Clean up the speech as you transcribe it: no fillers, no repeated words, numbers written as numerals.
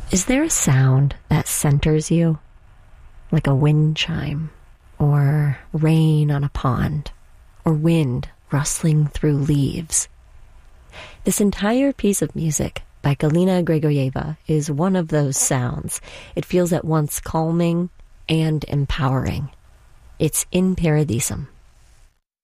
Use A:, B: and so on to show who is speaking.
A: Is there a sound that centers you, like a wind chime, or rain on a pond, or wind rustling through leaves? This entire piece of music by Galina Grigorieva is one of those sounds. It feels at once calming and empowering. It's In Paradisum